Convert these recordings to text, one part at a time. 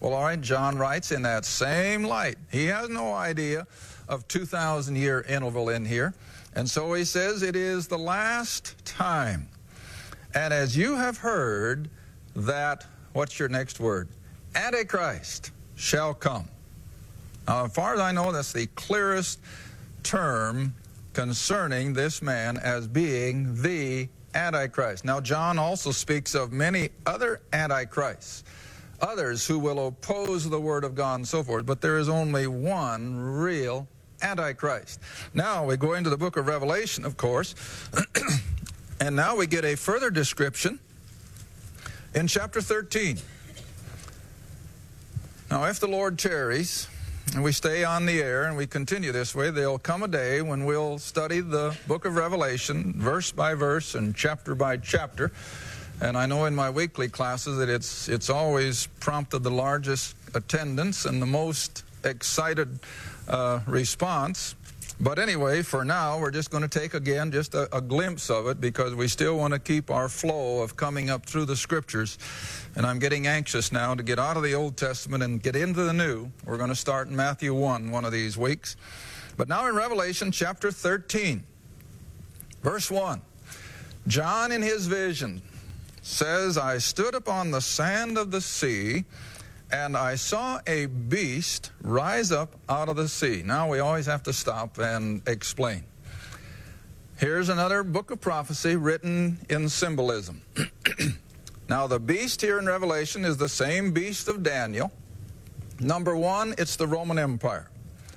Well, all right, John writes in that same light. He has no idea of 2,000-year interval in here. And so he says it is the last time. And as you have heard that, what's your next word? Antichrist shall come. Now, as far as I know, that's the clearest term concerning this man as being the Antichrist. Now, John also speaks of many other Antichrists, others who will oppose the Word of God and so forth, but there is only one real Antichrist. Now, we go into the book of Revelation, of course, and now we get a further description in chapter 13. Now, if the Lord tarries, and we stay on the air and we continue this way, there'll come a day when we'll study the book of Revelation verse by verse and chapter by chapter. And I know in my weekly classes that it's always prompted the largest attendance and the most excited response. But anyway, for now, we're just going to take again just a glimpse of it, because we still want to keep our flow of coming up through the Scriptures. And I'm getting anxious now to get out of the Old Testament and get into the New. We're going to start in Matthew 1 one of these weeks. But now in Revelation chapter 13, verse 1, John in his vision says, I stood upon the sand of the sea, and I saw a beast rise up out of the sea. Now we always have to stop and explain. Here's another book of prophecy written in symbolism. Now the beast here in Revelation is the same beast of Daniel. Number one, it's the Roman Empire.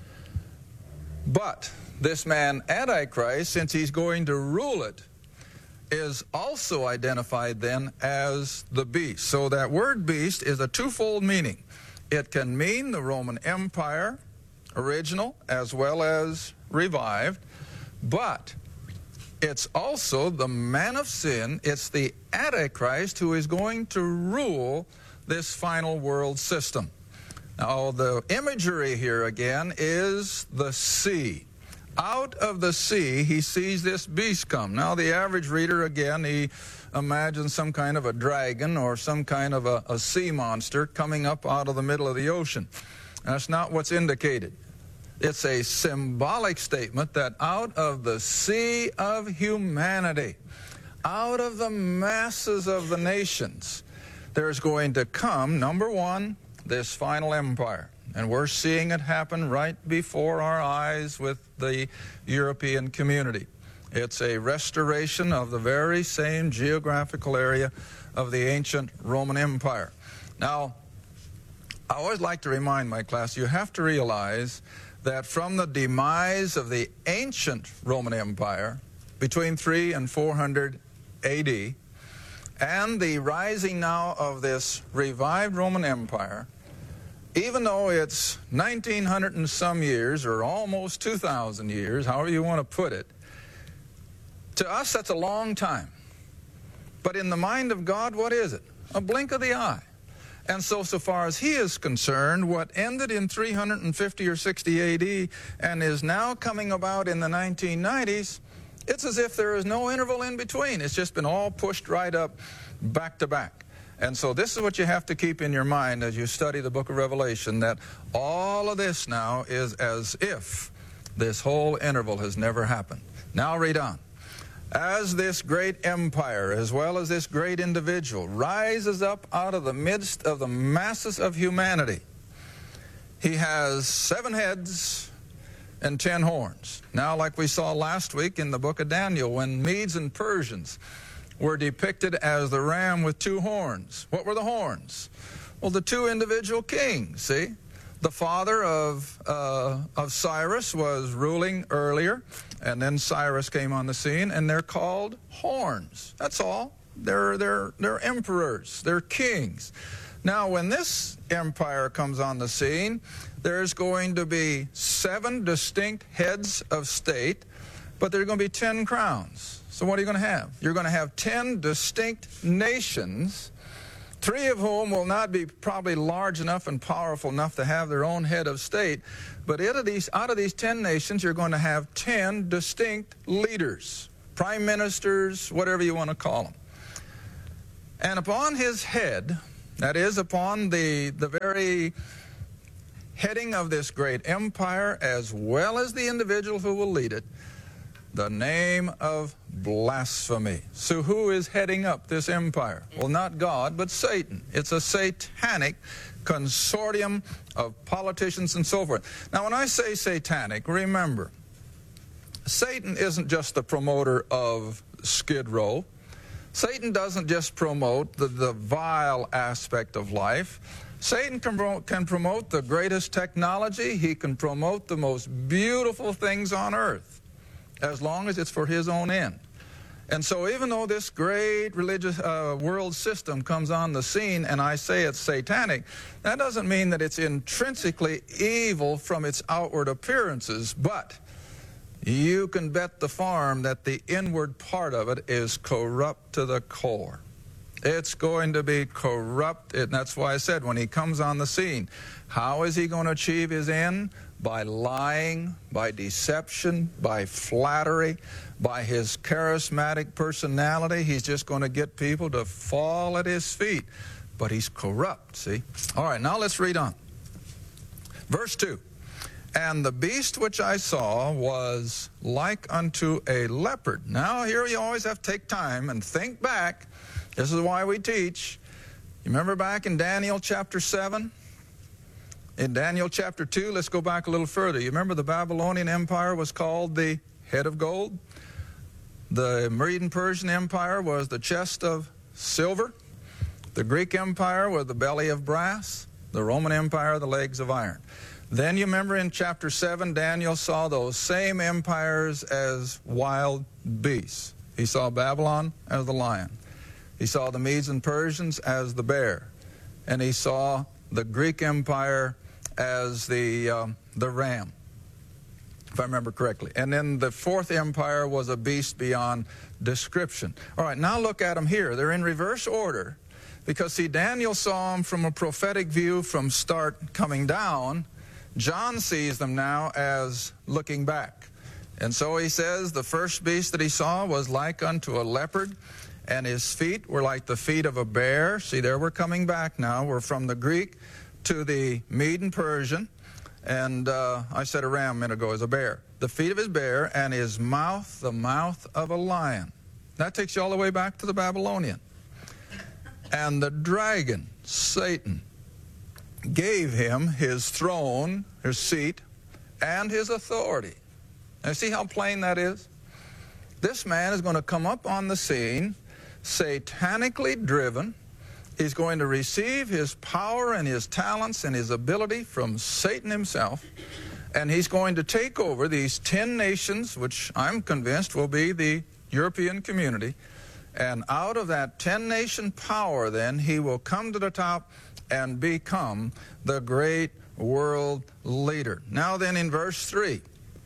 But this man, Antichrist, since he's going to rule it, is also identified then as the beast. So that word beast is a twofold meaning. It can mean the Roman Empire, original as well as revived, but it's also the man of sin. It's the Antichrist who is going to rule this final world system. Now the imagery here again is the sea. Out of the sea, he sees this beast come. Now, the average reader, again, he imagines some kind of a dragon or some kind of a sea monster coming up out of the middle of the ocean. That's not what's indicated. It's a symbolic statement that out of the sea of humanity, out of the masses of the nations, there's going to come, number one, this final empire. And we're seeing it happen right before our eyes with the European community. It's a restoration of the very same geographical area of the ancient Roman Empire. Now, I always like to remind my class, you have to realize that from the demise of the ancient Roman Empire between 300 and 400 AD, and the rising now of this revived Roman Empire, even though it's 1,900 and some years, or almost 2,000 years, however you want to put it, to us that's a long time. But in the mind of God, what is it? A blink of the eye. And so far as he is concerned, what ended in 350 or 60 AD and is now coming about in the 1990s, it's as if there is no interval in between. It's just been all pushed right up back to back. And so this is what you have to keep in your mind as you study the book of Revelation, that all of this now is as if this whole interval has never happened. Now read on. As this great empire, as well as this great individual, rises up out of the midst of the masses of humanity, he has 7 heads and 10 horns. Now, like we saw last week in the book of Daniel, when Medes and Persians were depicted as the ram with 2 horns. What were the horns? Well, the 2 individual kings, see? The father of Cyrus was ruling earlier, and then Cyrus came on the scene, and they're called horns. That's all. They're emperors. They're kings. Now, when this empire comes on the scene, there's going to be 7 distinct heads of state, but there are going to be 10 crowns. So what are you going to have? You're going to have 10 distinct nations, 3 of whom will not be probably large enough and powerful enough to have their own head of state. But out of these 10 nations, you're going to have 10 distinct leaders, prime ministers, whatever you want to call them. And upon his head That is, upon the very heading of this great empire, as well as the individual who will lead it, the name of blasphemy. So who is heading up this empire? Well, not God, but Satan. It's a satanic consortium of politicians and so forth. Now, when I say satanic, remember, Satan isn't just the promoter of Skid Row. Satan doesn't just promote the vile aspect of life. Satan can promote the greatest technology. He can promote the most beautiful things on earth, as long as it's for his own end. And so even though this great religious world system comes on the scene, and I say it's satanic, that doesn't mean that it's intrinsically evil from its outward appearances, but you can bet the farm that the inward part of it is corrupt to the core. It's going to be corrupt, and that's why I said when he comes on the scene, how is he going to achieve his end? By lying, by deception, by flattery, by his charismatic personality. He's just going to get people to fall at his feet. But he's corrupt, see? All right, now let's read on. Verse 2. And the beast which I saw was like unto a leopard. Now here you always have to take time and think back. This is why we teach. You remember back in Daniel chapter 7? In Daniel chapter 2, let's go back a little further. You remember the Babylonian Empire was called the head of gold? The Medo-Persian Empire was the chest of silver. The Greek Empire was the belly of brass. The Roman Empire, the legs of iron. Then you remember in chapter 7, Daniel saw those same empires as wild beasts. He saw Babylon as the lion. He saw the Medes and Persians as the bear. And he saw the Greek Empire as the ram, if I remember correctly. And then the fourth empire was a beast beyond description. All right, now look at them here. They're in reverse order because, see, Daniel saw them from a prophetic view from start coming down. John sees them now as looking back. And so he says the first beast that he saw was like unto a leopard, and his feet were like the feet of a bear. See, there we're coming back now. We're from the Greek to the Mede and Persian. And I said a ram a minute ago is a bear. The feet of his bear, and his mouth, the mouth of a lion. That takes you all the way back to the Babylonian. And the dragon, Satan, gave him his throne, his seat, and his authority. Now see how plain that is? This man is going to come up on the scene, satanically driven. He's going to receive his power and his talents and his ability from Satan himself. And he's going to take over these 10 nations, which I'm convinced will be the European community. And out of that 10-nation power, then, he will come to the top and become the great world leader. Now then, in verse 3,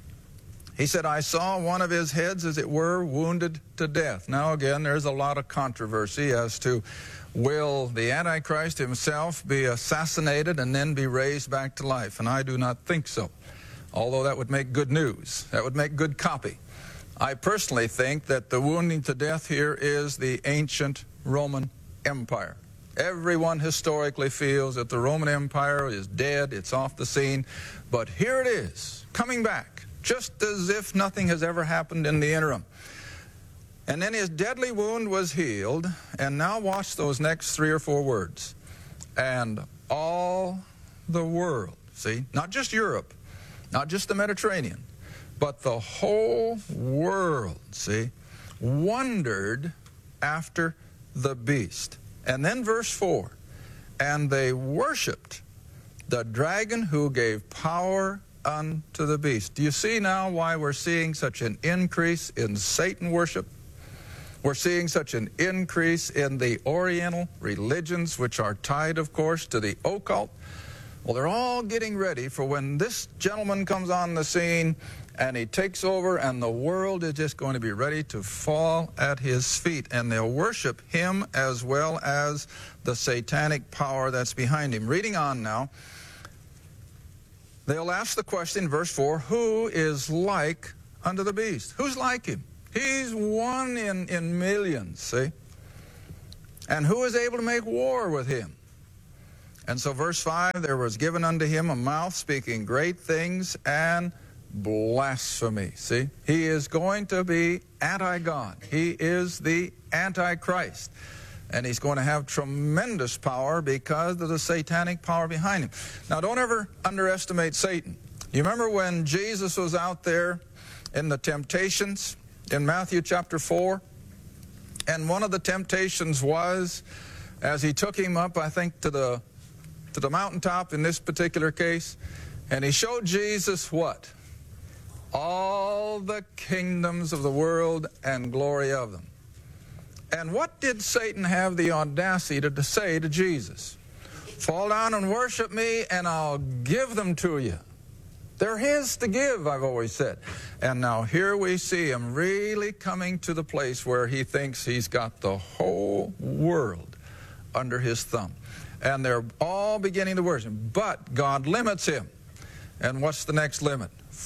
he said, I saw one of his heads, as it were, wounded to death. Now again, there's a lot of controversy as to will the Antichrist himself be assassinated and then be raised back to life? And I do not think so, although that would make good news. That would make good copy. I personally think that the wounding to death here is the ancient Roman Empire. Everyone historically feels that the Roman Empire is dead, it's off the scene, but here it is, coming back, just as if nothing has ever happened in the interim. And then his deadly wound was healed, and now watch those next 3 or 4 words. And all the world, see, not just Europe, not just the Mediterranean, but the whole world, see, wondered after the beast. And then verse 4, and they worshipped the dragon who gave power unto the beast. Do you see now why we're seeing such an increase in Satan worship? We're seeing such an increase in the Oriental religions, which are tied, of course, to the occult. Well, they're all getting ready for when this gentleman comes on the scene and he takes over, and the world is just going to be ready to fall at his feet, and they'll worship him as well as the satanic power that's behind him. Reading on now, they'll ask the question, verse 4, who is like unto the beast? Who's like him? He's one in millions, see? And who is able to make war with him? And so verse 5, there was given unto him a mouth speaking great things and blasphemy. See, he is going to be anti-God. He is the Antichrist. And he's going to have tremendous power because of the satanic power behind him. Now, don't ever underestimate Satan. You remember when Jesus was out there in the temptations in Matthew chapter 4? And one of the temptations was, as he took him up, I think, to the mountaintop in this particular case, and he showed Jesus what? All the kingdoms of the world and glory of them. And what did Satan have the audacity to say to Jesus? Fall down and worship me, and I'll give them to you. They're his to give, I've always said. And now here we see him really coming to the place where he thinks he's got the whole world under his thumb. And they're all beginning to worship him. But God limits him. And what's the next limit?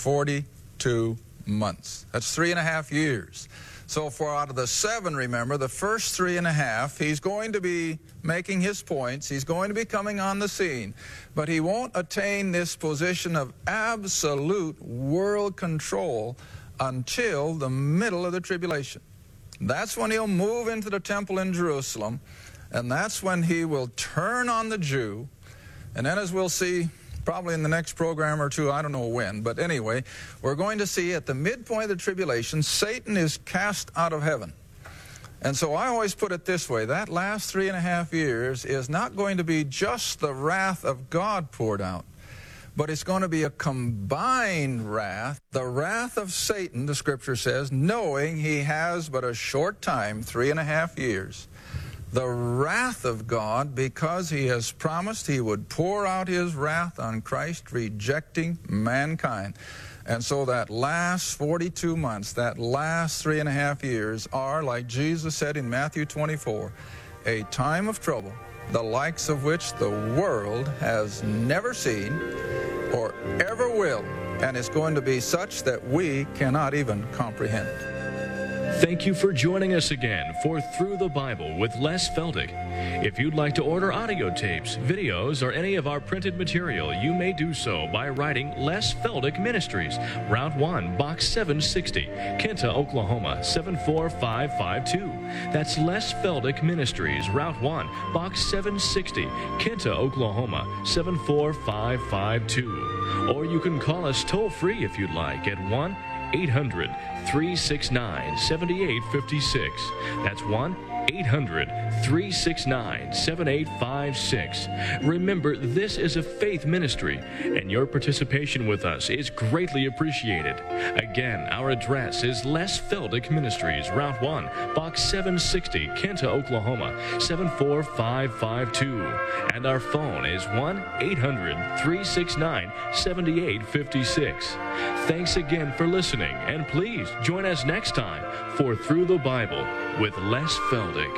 42 months. That's 3.5 years. So for out of the 7, remember, the first 3.5, he's going to be making his points. He's going to be coming on the scene. But he won't attain this position of absolute world control until the middle of the tribulation. That's when he'll move into the temple in Jerusalem. And that's when he will turn on the Jew. And then, as we'll see probably in the next program or two, I don't know when, but anyway, we're going to see at the midpoint of the tribulation, Satan is cast out of heaven. And so I always put it this way, that last 3.5 years is not going to be just the wrath of God poured out, but it's going to be a combined wrath, the wrath of Satan, the Scripture says, knowing he has but a short time, 3.5 years, the wrath of God, because he has promised he would pour out his wrath on Christ, rejecting mankind. And so that last 42 months, that last 3.5 years are, like Jesus said in Matthew 24, a time of trouble, the likes of which the world has never seen or ever will. And it's going to be such that we cannot even comprehend. Thank you for joining us again for Through the Bible with Les Feldick. If you'd like to order audio tapes, videos, or any of our printed material, you may do so by writing Les Feldick Ministries, Route 1, Box 760, Kenta, Oklahoma, 74552. That's Les Feldick Ministries, Route 1, Box 760, Kenta, Oklahoma, 74552. Or you can call us toll-free if you'd like at 1-800-369-7856. That's 1-800-369-7856. Remember, this is a faith ministry, and your participation with us is greatly appreciated. Again, our address is Les Feldick Ministries, Route 1, Box 760, Kenta, Oklahoma, 74552. And our phone is 1-800-369-7856. Thanks again for listening, and please join us next time for Through the Bible with Les Feldick.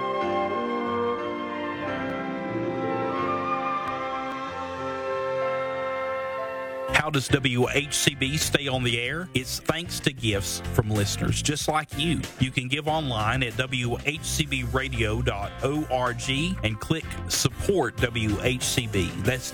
How does WHCB stay on the air? It's thanks to gifts from listeners just like you. You can give online at WHCBradio.org and click Support WHCB. That's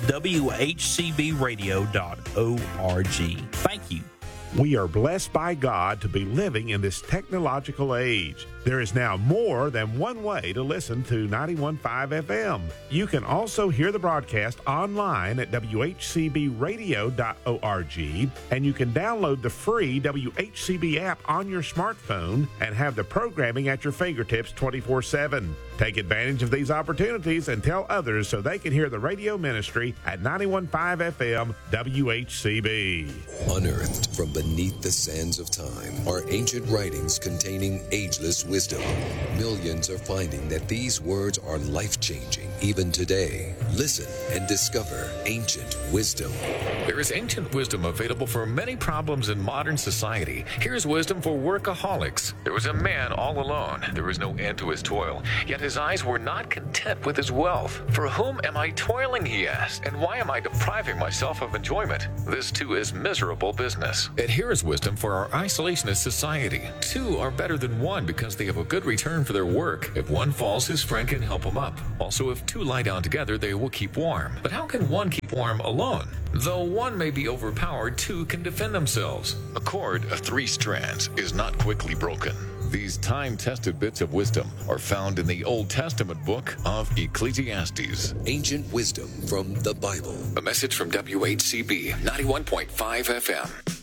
WHCBradio.org. Thank you. We are blessed by God to be living in this technological age. There is now more than one way to listen to 91.5 FM. You can also hear the broadcast online at WHCBradio.org, and you can download the free WHCB app on your smartphone and have the programming at your fingertips 24/7. Take advantage of these opportunities and tell others so they can hear the radio ministry at 91.5 FM WHCB. Unearthed from beneath the sands of time are ancient writings containing ageless wisdom. Millions are finding that these words are life-changing even today. Listen and discover ancient wisdom. There is ancient wisdom available for many problems in modern society. Here's wisdom for workaholics. There was a man all alone. There was no end to his toil, yet his eyes were not content with his wealth. For whom am I toiling, he asked, and why am I depriving myself of enjoyment? This too is miserable business. And here is wisdom for our isolationist society. Two are better than one because they have a good return for their work. If one falls, his friend can help him up. Also, if two lie down together, they will keep warm. But how can one keep warm alone? Though one may be overpowered, two can defend themselves. A cord of 3 strands is not quickly broken. These time-tested bits of wisdom are found in the Old Testament book of Ecclesiastes. Ancient wisdom from the Bible. A message from WHCB 91.5 FM.